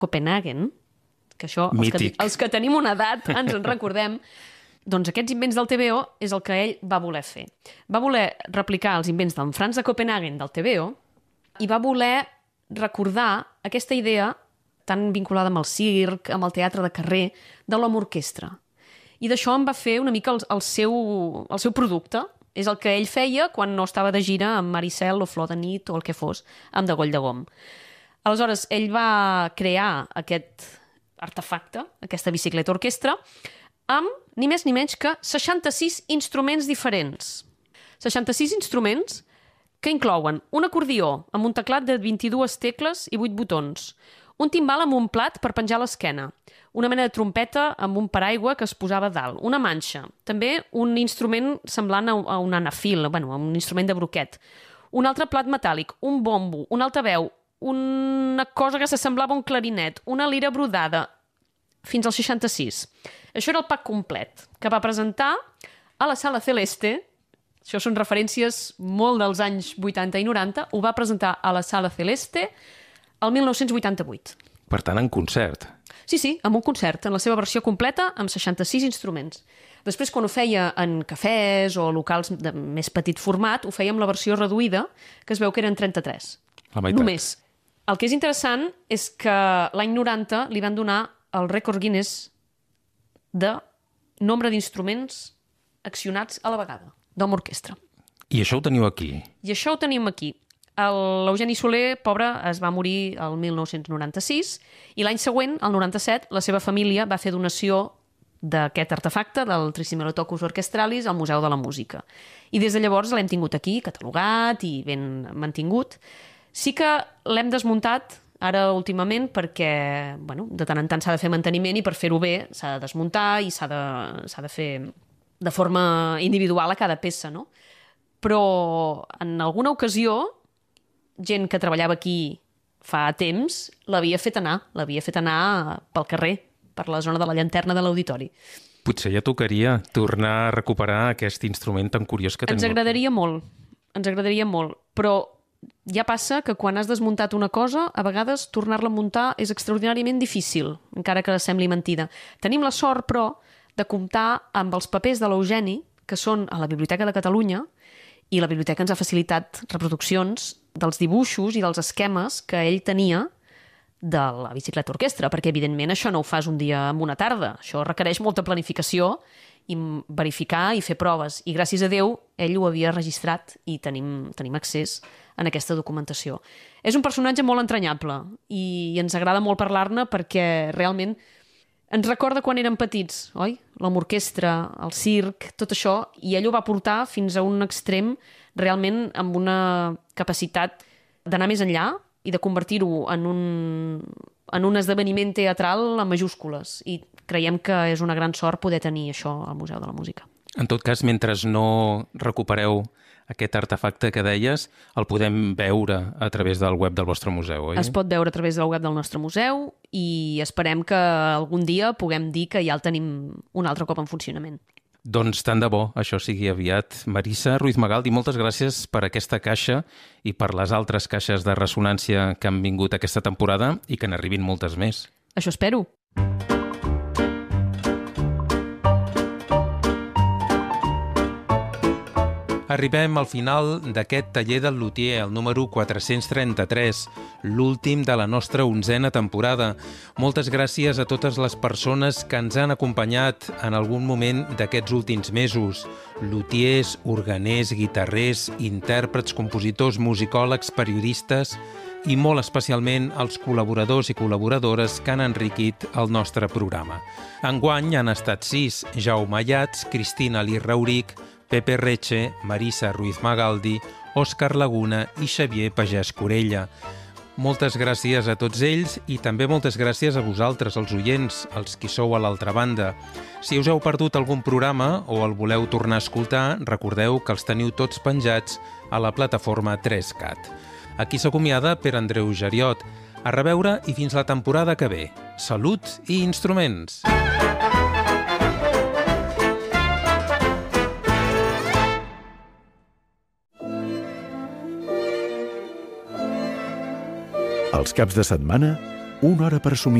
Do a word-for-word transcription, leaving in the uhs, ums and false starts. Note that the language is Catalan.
Copenhagen, que això, els que, els que tenim una edat ens en recordem, doncs aquests invents del T V O és el que ell va voler fer. Va voler replicar els invents d'en Franz de Copenhagen del T V O i va voler recordar aquesta idea tan vinculada amb el circ, amb el teatre de carrer, de l'home orquestra. I d'això en va fer una mica el, el, seu, el seu producte. És el que ell feia quan no estava de gira amb Maricel o Flor de Nit o el que fos, amb De Goll de Gom. Aleshores, ell va crear aquest artefacte, aquesta bicicleta orquestra, amb ni més ni menys que seixanta-sis instruments diferents. seixanta-sis instruments que inclouen un acordió amb un teclat de vint-i-dues tecles i vuit botons, un timbal amb un plat per penjar a l'esquena, una mena de trompeta amb un paraigua que es posava a dalt, una manxa, també un instrument semblant a un anafil, bueno, un instrument de broquet, un altre plat metàl·lic, un bombo, un altaveu, una cosa que s'assemblava a un clarinet, una lira brodada, fins al seixanta-sis. Això era el pack complet, que va presentar a la Sala Celeste, això són referències molt dels anys vuitanta i noranta, ho va presentar a la Sala Celeste el mil nou-cents vuitanta-vuit. Per tant, en concert. Sí, sí, amb un concert, en la seva versió completa, amb seixanta-sis instruments. Després, quan ho feia en cafès o locals de més petit format, ho feia amb la versió reduïda, que es veu que eren trenta-tres. La meitat. Només. El que és interessant és que l'any noranta li van donar el rècord Guinness de nombre d'instruments accionats a la vegada, d'home orquestra. I això ho teniu aquí? I això ho tenim aquí. L'Eugeni Soler, pobre, es va morir el mil nou-cents noranta-sis i l'any següent, el noranta-set, la seva família va fer donació d'aquest artefacte, del Trisimilotocus Orchestralis, al Museu de la Música. I des de llavors l'hem tingut aquí, catalogat i ben mantingut. Sí que l'hem desmuntat ara últimament perquè, bueno, de tant en tant s'ha de fer manteniment i per fer-ho bé s'ha de desmuntar i s'ha de, s'ha de fer de forma individual a cada peça, no? Però en alguna ocasió, gent que treballava aquí fa temps l'havia fet anar, l'havia fet anar pel carrer, per la zona de la llanterna de l'auditori. Potser ja tocaria tornar a recuperar aquest instrument tan curiós que tenim. Ens agradaria molt, ens agradaria molt, però ja passa que quan has desmuntat una cosa, a vegades tornar-la a muntar és extraordinàriament difícil, encara que sembli mentida. Tenim la sort, però, de comptar amb els papers de l'Eugeni, que són a la Biblioteca de Catalunya, i la biblioteca ens ha facilitat reproduccions dels dibuixos i dels esquemes que ell tenia de la bicicleta orquestra, perquè evidentment això no ho fas un dia en una tarda, això requereix molta planificació i verificar i fer proves, i gràcies a Déu ell ho havia registrat i tenim, tenim accés en aquesta documentació. És un personatge molt entranyable i ens agrada molt parlar-ne perquè realment ens recorda quan érem petits, oi? L'home orquestra, el circ, tot això, i ell ho va portar fins a un extrem realment amb una capacitat d'anar més enllà i de convertir-ho en un, en un esdeveniment teatral en majúscules. I creiem que és una gran sort poder tenir això al Museu de la Música. En tot cas, mentre no recupereu aquest artefacte que deies, el podem veure a través del web del vostre museu, oi? Es pot veure a través del web del nostre museu i esperem que algun dia puguem dir que ja el tenim un altre cop en funcionament. Doncs tant de bo, això sigui aviat. Marisa Ruiz Magaldi, moltes gràcies per aquesta caixa i per les altres caixes de ressonància que han vingut aquesta temporada i que n'arribin moltes més. Això espero. Arribem al final d'aquest taller del lutier, el número quatre-cents trenta-tres, l'últim de la nostra onzena temporada. Moltes gràcies a totes les persones que ens han acompanyat en algun moment d'aquests últims mesos. Lutiers, organers, guitarrers, intèrprets, compositors, musicòlegs, periodistes i molt especialment els col·laboradors i col·laboradores que han enriquit el nostre programa. Enguany han estat sis: Jaume Ayats, Cristina Lirrauric, Pepe Reche, Marisa Ruiz Magaldi, Òscar Laguna i Xavier Pagès Corella. Moltes gràcies a tots ells i també moltes gràcies a vosaltres, els oients, els qui sou a l'altra banda. Si us heu perdut algun programa o el voleu tornar a escoltar, recordeu que els teniu tots penjats a la plataforma tres cat. Aquí s'acomiada per Andreu Geriot. A reveure i fins la temporada que ve. Salut i instruments! Els caps de setmana, Una hora per somiar.